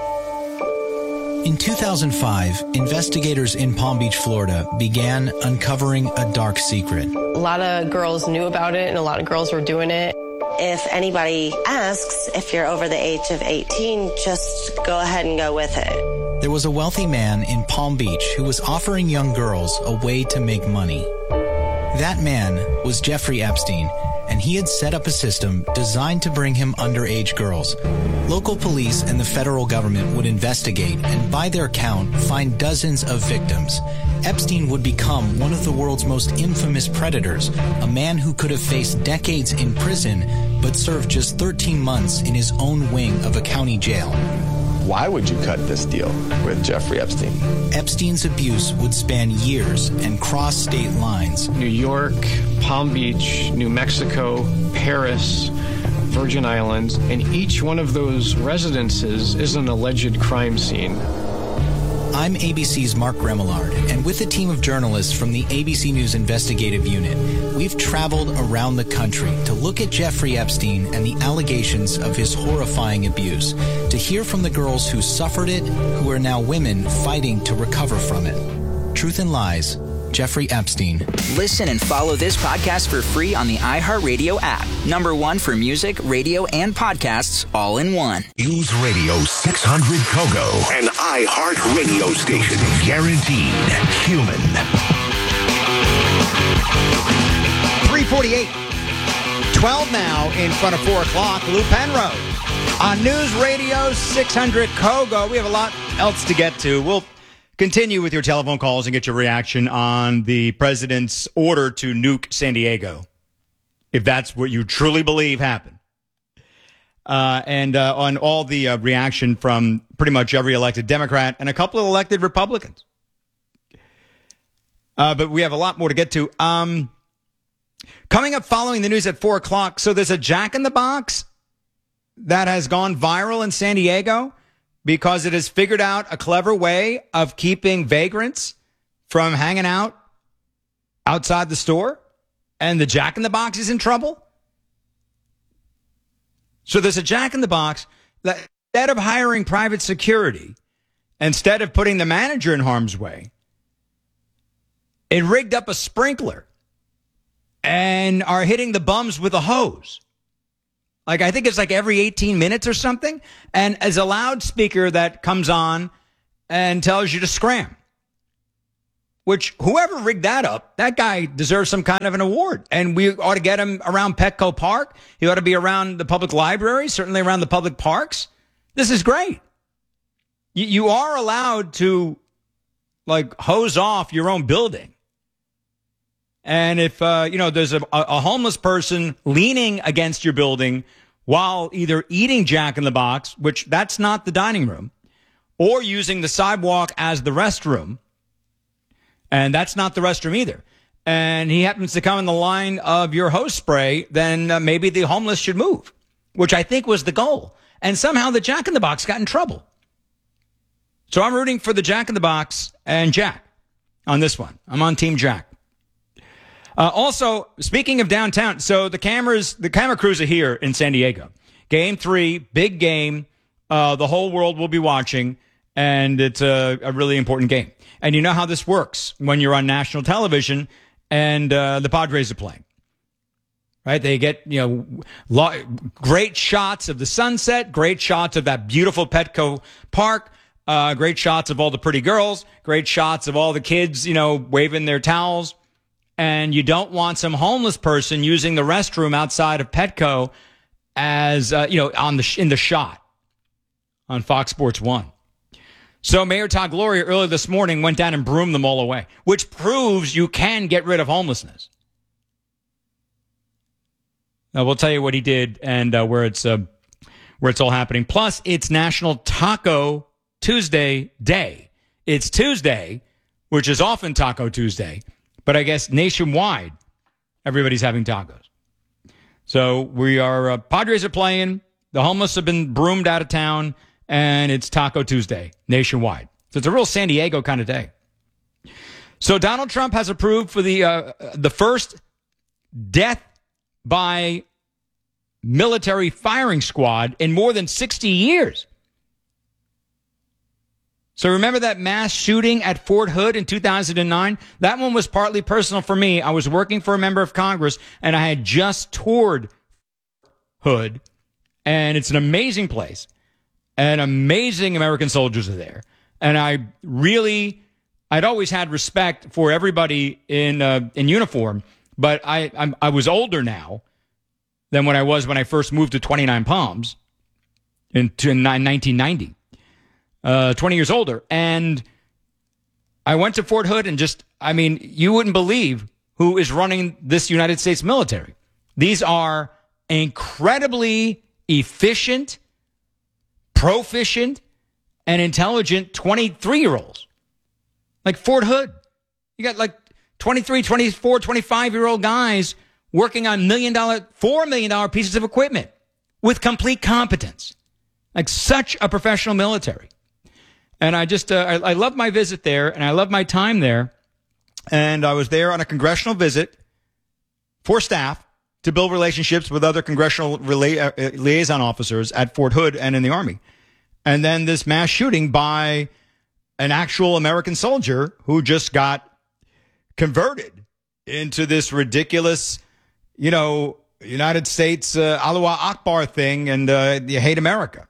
In two thousand five, investigators in Palm Beach, Florida, began uncovering a dark secret. A lot of girls knew about it, and a lot of girls were doing it. If anybody asks if you're over the age of eighteen, just go ahead and go with it. There was a wealthy man in Palm Beach who was offering young girls a way to make money. That man was Jeffrey Epstein, and he had set up a system designed to bring him underage girls. Local police and the federal government would investigate and, by their count, find dozens of victims. Epstein would become one of the world's most infamous predators, a man who could have faced decades in prison but served just thirteen months in his own wing of a county jail. Why would you cut this deal with Jeffrey Epstein? Epstein's abuse would span years and cross state lines. New York, Palm Beach, New Mexico, Paris, Virgin Islands, and each one of those residences is an alleged crime scene. I'm A B C's Mark Remillard, and with a team of journalists from the A B C News Investigative Unit, we've traveled around the country to look at Jeffrey Epstein and the allegations of his horrifying abuse, to hear from the girls who suffered it, who are now women fighting to recover from it. Truth and Lies, Jeffrey Epstein. Listen and follow this podcast for free on the iHeartRadio app. Number one for music, radio, and podcasts, all in one. News Radio six hundred Kogo, an iHeart radio station. Guaranteed human. three forty-eight. twelve now in front of four o'clock. Lou Penrose on News Radio six hundred Kogo. We have a lot else to get to. We'll continue with your telephone calls and get your reaction on the president's order to nuke San Diego, if that's what you truly believe happened. Uh, and uh, on all the uh, reaction from pretty much every elected Democrat and a couple of elected Republicans. Uh, but we have a lot more to get to. Um, coming up following the news at four o'clock, so there's a Jack in the Box that has gone viral in San Diego because it has figured out a clever way of keeping vagrants from hanging out outside the store, and the Jack in the Box is in trouble. So there's a Jack in the Box that, instead of hiring private security, instead of putting the manager in harm's way, and rigged up a sprinkler and are hitting the bums with a hose. Like, I think it's like every eighteen minutes or something. And as a loudspeaker that comes on and tells you to scram. Which, whoever rigged that up, that guy deserves some kind of an award. And we ought to get him around Petco Park. He ought to be around the public library, certainly around the public parks. This is great. You, you are allowed to, like, hose off your own building. And if, uh, you know, there's a, a homeless person leaning against your building while either eating Jack in the Box, which that's not the dining room, or using the sidewalk as the restroom, and that's not the restroom either, and he happens to come in the line of your hose spray, then uh, maybe the homeless should move, which I think was the goal. And somehow the Jack in the Box got in trouble. So I'm rooting for the Jack in the Box and Jack on this one. I'm on Team Jack. Uh, also, speaking of downtown, so the cameras, the camera crews are here in San Diego. Game three, big game. Uh, the whole world will be watching, and it's a, a really important game. And you know how this works when you're on national television and uh, the Padres are playing, right? They get, you know, lo- great shots of the sunset, great shots of that beautiful Petco Park, uh, great shots of all the pretty girls, great shots of all the kids, you know, waving their towels. And you don't want some homeless person using the restroom outside of Petco as, uh, you know, on the sh- in the shot on Fox Sports one. So Mayor Todd Gloria earlier this morning went down and broomed them all away, which proves you can get rid of homelessness. Now, we'll tell you what he did and uh, where it's uh, where it's all happening. Plus, it's National Taco Tuesday Day. It's Tuesday, which is often Taco Tuesday. But I guess nationwide, everybody's having tacos. So we are, uh, Padres are playing. The homeless have been broomed out of town, and it's Taco Tuesday nationwide. So it's a real San Diego kind of day. So Donald Trump has approved for the uh, the first death by military firing squad in more than sixty years. So remember that mass shooting at Fort Hood in two thousand nine? That one was partly personal for me. I was working for a member of Congress, and I had just toured Hood, and it's an amazing place. And amazing American soldiers are there. And I really, I'd always had respect for everybody in uh, in uniform, but I I'm, I was older now than when I was when I first moved to twenty-nine Palms in, in nineteen ninety. Uh, twenty years older. And I went to Fort Hood and just, I mean, you wouldn't believe who is running this United States military. These are incredibly efficient, proficient, and intelligent twenty-three-year-olds. Like Fort Hood. You got like twenty-three, twenty-four, twenty-five-year-old guys working on million dollar, four million dollar pieces of equipment with complete competence. Like such a professional military. And I just, uh, I, I love my visit there, and I love my time there. And I was there on a congressional visit for staff to build relationships with other congressional rela- uh, liaison officers at Fort Hood and in the Army. And then this mass shooting by an actual American soldier who just got converted into this ridiculous, you know, United States uh, Allah Akbar thing, and uh, you hate America.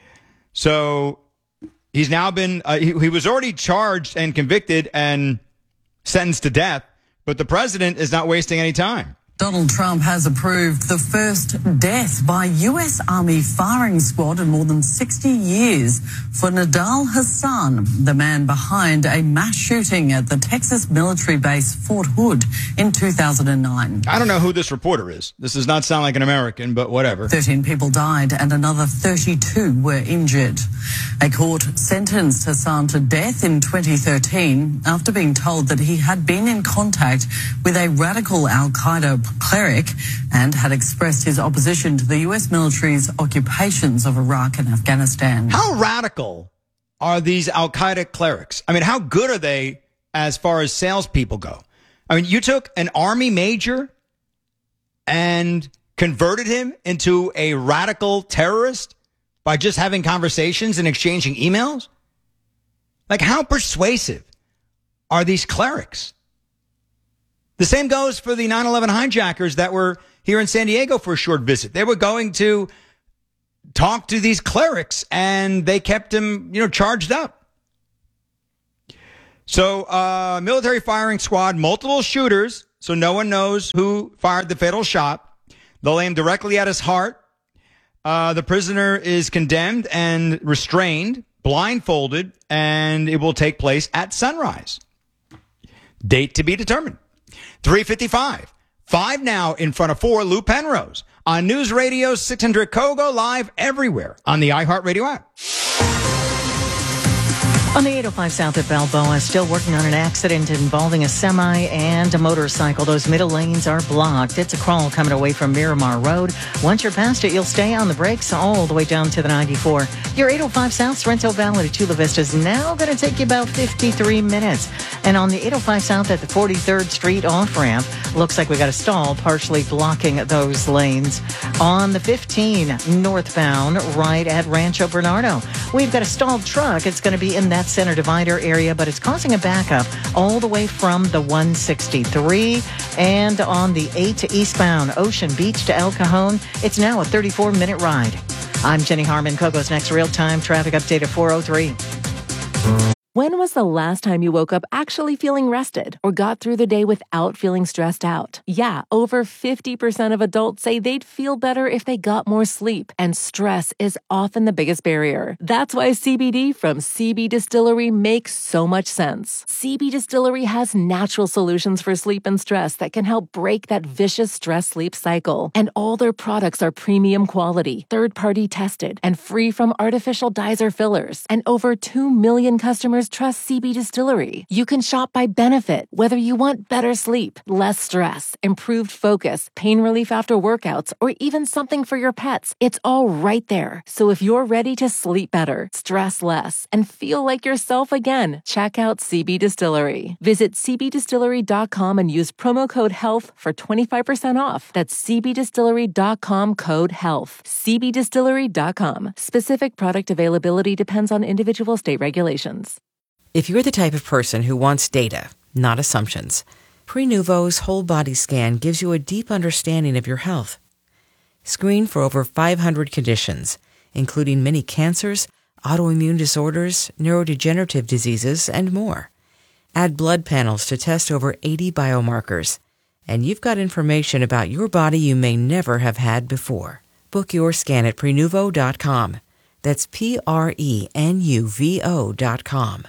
So he's now been, uh, he, he was already charged and convicted and sentenced to death, but the president is not wasting any time. Donald Trump has approved the first death by U S Army firing squad in more than sixty years for Nidal Hasan, the man behind a mass shooting at the Texas military base Fort Hood in two thousand nine. I don't know who this reporter is. This does not sound like an American, but whatever. thirteen people died and another thirty-two were injured. A court sentenced Hasan to death in twenty thirteen after being told that he had been in contact with a radical Al-Qaeda cleric and had expressed his opposition to the U S military's occupations of Iraq and Afghanistan. How radical are these Al-Qaeda clerics? I mean, how good are they as far as salespeople go? I mean, you took an Army major and converted him into a radical terrorist by just having conversations and exchanging emails? Like, how persuasive are these clerics? The same goes for the nine eleven hijackers that were here in San Diego for a short visit. They were going to talk to these clerics, and they kept them, you know, charged up. So, uh, military firing squad, multiple shooters, so no one knows who fired the fatal shot. They'll aim directly at his heart. Uh, the prisoner is condemned and restrained, blindfolded, and it will take place at sunrise. Date to be determined. three fifty-five. Five now in front of four. Lou Penrose on News Radio six hundred Kogo, live everywhere on the iHeartRadio app. On the eight oh five South at Balboa, still working on an accident involving a semi and a motorcycle. Those middle lanes are blocked. It's a crawl coming away from Miramar Road. Once you're past it, you'll stay on the brakes all the way down to the ninety-four. Your eight oh five South Sorrento Valley to Chula Vista is now going to take you about fifty-three minutes. And on the eight oh five South at the forty-third Street off-ramp, looks like we got a stall partially blocking those lanes. On the fifteen northbound, right at Rancho Bernardo, we've got a stalled truck. It's going to be in that center divider area, but it's causing a backup all the way from the one sixty-three. And on the eight eastbound, Ocean Beach to El Cajon, it's now a thirty-four minute ride. I'm Jenny Harmon. Kogo's next real-time traffic update at four oh three. When was the last time you woke up actually feeling rested or got through the day without feeling stressed out? Yeah, over fifty percent of adults say they'd feel better if they got more sleep, and stress is often the biggest barrier. That's why C B D from C B Distillery makes so much sense. C B Distillery has natural solutions for sleep and stress that can help break that vicious stress-sleep cycle. And all their products are premium quality, third-party tested, and free from artificial dyes or fillers. And over two million customers trust C B Distillery. You can shop by benefit, whether you want better sleep, less stress, improved focus, pain relief after workouts, or even something for your pets. It's all right there. So if you're ready to sleep better, stress less, and feel like yourself again, check out C B Distillery. Visit c b distillery dot com and use promo code HEALTH for twenty-five percent off. That's c b distillery dot com code HEALTH. c b distillery dot com. Specific product availability depends on individual state regulations. If you're the type of person who wants data, not assumptions, Prenuvo's whole body scan gives you a deep understanding of your health. Screen for over five hundred conditions, including many cancers, autoimmune disorders, neurodegenerative diseases, and more. Add blood panels to test over eighty biomarkers, and you've got information about your body you may never have had before. Book your scan at Prenuvo dot com. That's P R E N U V O dot com.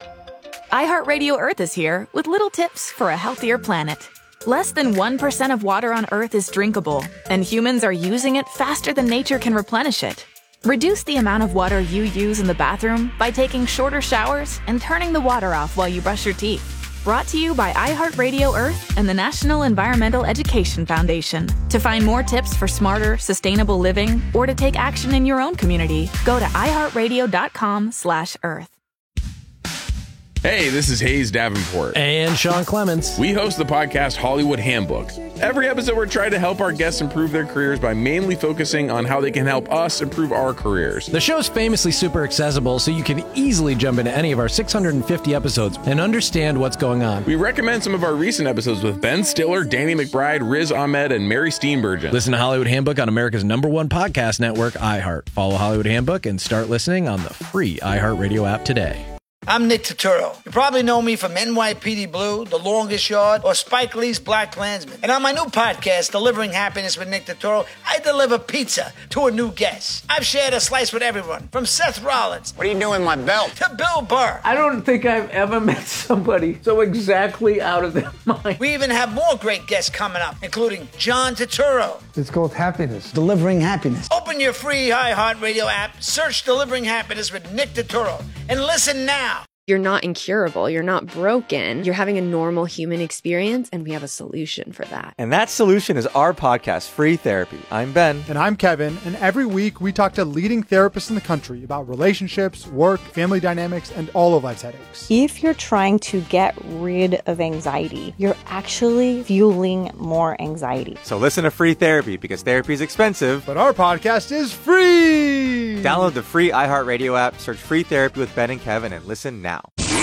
iHeartRadio Earth is here with little tips for a healthier planet. Less than one percent of water on Earth is drinkable, and humans are using it faster than nature can replenish it. Reduce the amount of water you use in the bathroom by taking shorter showers and turning the water off while you brush your teeth. Brought to you by iHeartRadio Earth and the National Environmental Education Foundation. To find more tips for smarter, sustainable living, or to take action in your own community, go to iHeartRadio dot com slash earth. Hey, this is Hayes Davenport. And Sean Clements. We host the podcast Hollywood Handbook. Every episode, we're trying to help our guests improve their careers by mainly focusing on how they can help us improve our careers. The show's famously super accessible, so you can easily jump into any of our six hundred fifty episodes and understand what's going on. We recommend some of our recent episodes with Ben Stiller, Danny McBride, Riz Ahmed, and Mary Steenburgen. Listen to Hollywood Handbook on America's number one podcast network, iHeart. Follow Hollywood Handbook and start listening on the free iHeartRadio app today. I'm Nick Turturro. You probably know me from N Y P D Blue, The Longest Yard, or Spike Lee's Black Klansman. And on my new podcast, Delivering Happiness with Nick Turturro, I deliver pizza to a new guest. I've shared a slice with everyone, from Seth Rollins. What are you doing, my belt? To Bill Burr. I don't think I've ever met somebody so exactly out of their mind. We even have more great guests coming up, including John Turturro. It's called Happiness. Delivering Happiness. Open your free iHeartRadio app, search Delivering Happiness with Nick Turturro, and listen now. You're not incurable. You're not broken. You're having a normal human experience, and we have a solution for that. And that solution is our podcast, Free Therapy. I'm Ben. And I'm Kevin. And every week we talk to leading therapists in the country about relationships, work, family dynamics, and all of life's headaches. If you're trying to get rid of anxiety, you're actually fueling more anxiety. So listen to Free Therapy, because therapy is expensive. But our podcast is free! Download the free iHeartRadio app, search Free Therapy with Ben and Kevin, and listen now.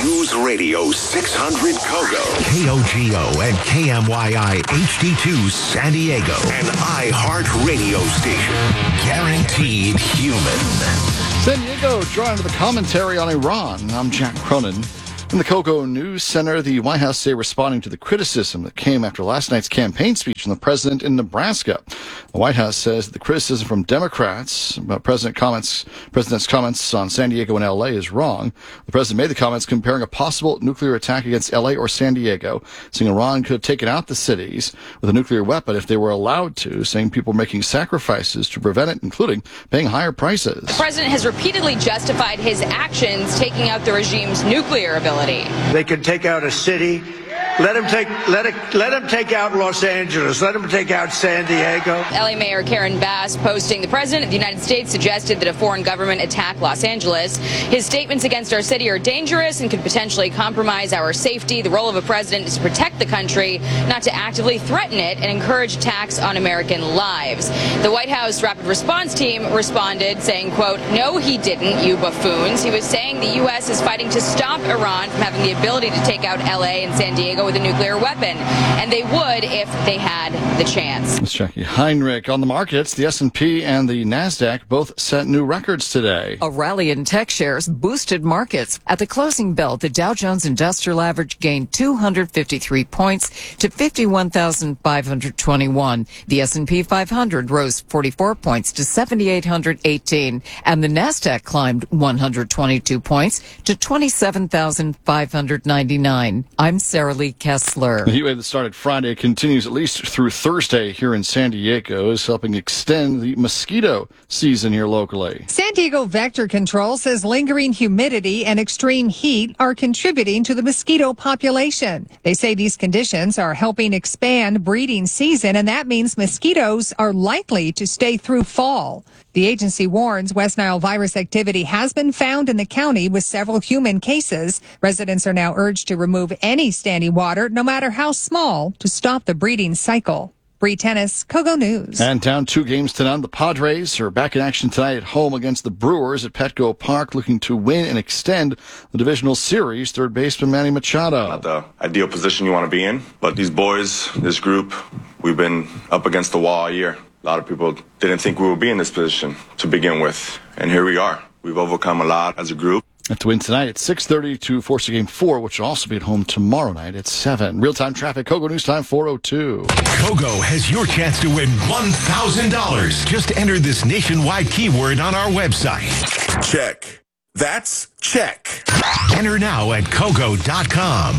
News Radio six hundred Kogo, K O G O and K M Y I H D two San Diego, an iHeartRadio station. Guaranteed human. San Diego drawn to the commentary on Iran. I'm Jack Cronin. In the Kogo News Center, the White House today responding to the criticism that came after last night's campaign speech from the president in Nebraska. The White House says the criticism from Democrats about President comments, President's comments on San Diego and L A is wrong. The president made the comments comparing a possible nuclear attack against L A or San Diego, saying Iran could have taken out the cities with a nuclear weapon if they were allowed to, saying people were making sacrifices to prevent it, including paying higher prices. The president has repeatedly justified his actions taking out the regime's nuclear ability. They can take out a city. Let them take let it let them take out Los Angeles. Let them take out San Diego. L A Mayor Karen Bass posting, the president of the United States suggested that a foreign government attack Los Angeles. His statements against our city are dangerous and could potentially compromise our safety. The role of a president is to protect the country, not to actively threaten it and encourage attacks on American lives. The White House Rapid Response Team responded saying, quote, "No, he didn't, you buffoons." He was saying the U S is fighting to stop Iran from having the ability to take out L A and San Diego with a nuclear weapon, and they would if they had the chance. It's Jackie Heinrich. On the markets, the S and P and the NASDAQ both set new records today. A rally in tech shares boosted markets. At the closing bell, the Dow Jones Industrial Average gained two hundred fifty-three points to fifty-one thousand five hundred twenty-one. The S and P five hundred rose forty-four points to seven thousand eight hundred eighteen, and the NASDAQ climbed one hundred twenty-two points to twenty-seven thousand five hundred ninety-nine. I'm Sarah Lee Kessler. The heat wave that started Friday continues at least through Thursday here in San Diego, is helping extend the mosquito season here locally. San Diego Vector Control says lingering humidity and extreme heat are contributing to the mosquito population. They say these conditions are helping expand breeding season, and that means mosquitoes are likely to stay through fall. The agency warns West Nile virus activity has been found in the county with several human cases. Residents are now urged to remove any standing water, no matter how small, to stop the breeding cycle. Bree Tennis, Kogo News. And down two games to none, the Padres are back in action tonight at home against the Brewers at Petco Park, looking to win and extend the divisional series. Third baseman Manny Machado. Not the ideal position you want to be in, but these boys, this group, we've been up against the wall all year. A lot of people didn't think we would be in this position to begin with, and here we are. We've overcome a lot as a group. And to win tonight at six thirty to force a game four, which will also be at home tomorrow night at seven. Real-time traffic, Kogo News Time four oh two. Kogo has your chance to win one thousand dollars. Just enter this nationwide keyword on our website. Check. That's check. Enter now at Kogo dot com.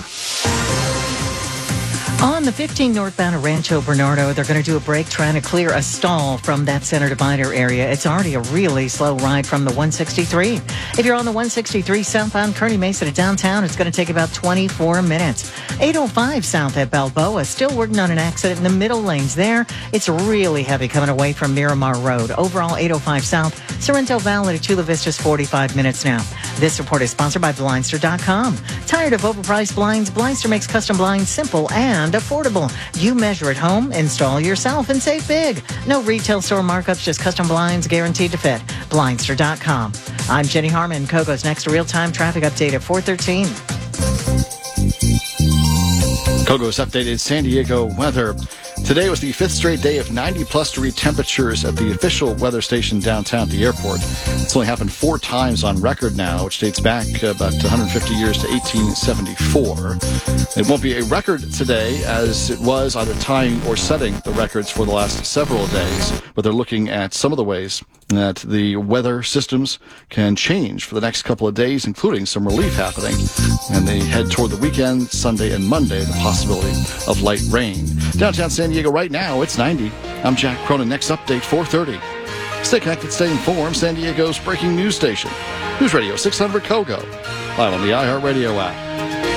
On the fifteen northbound of Rancho Bernardo, they're going to do a break trying to clear a stall from that center divider area. It's already a really slow ride from the one sixty-three. If you're on the one sixty-three southbound Kearny Mesa to downtown, it's going to take about twenty-four minutes. eight oh five south at Balboa, still working on an accident in the middle lanes there. It's really heavy coming away from Miramar Road. Overall, eight oh five south, Sorrento Valley to Chula Vista's forty-five minutes now. This report is sponsored by Blindster dot com. Tired of overpriced blinds? Blindster makes custom blinds simple and affordable. You measure at home, install yourself, and save big. No retail store markups, just custom blinds guaranteed to fit. Blindster dot com. I'm Jenny Harmon. Kogo's next real-time traffic update at four thirteen. Kogo's updated San Diego weather. Today was the fifth straight day of ninety-plus degree temperatures at the official weather station downtown at the airport. It's only happened four times on record now, which dates back about one hundred fifty years to eighteen seventy-four. It won't be a record today, as it was either tying or setting the records for the last several days, but they're looking at some of the ways that the weather systems can change for the next couple of days, including some relief happening. And they head toward the weekend, Sunday and Monday, the possibility of light rain. Downtown San Diego right now, it's ninety. I'm Jack Cronin. Next update, four thirty. Stay connected, stay informed. San Diego's breaking news station. News Radio six hundred Kogo. Live on the iHeartRadio app.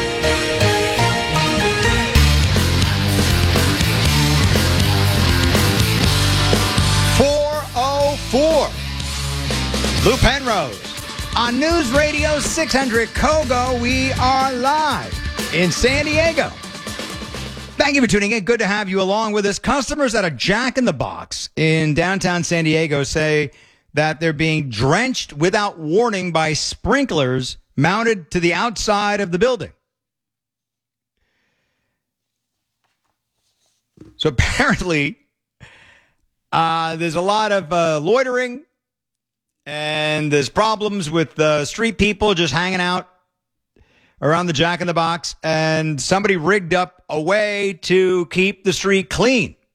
four oh four. Lou Penrose. On News Radio six hundred Kogo, we are live in San Diego. Thank you for tuning in. Good to have you along with us. Customers at a Jack in the Box in downtown San Diego say that they're being drenched without warning by sprinklers mounted to the outside of the building. So apparently, uh, there's a lot of uh, loitering, and there's problems with uh, street people just hanging out around the Jack in the Box, and somebody rigged up a way to keep the street clean.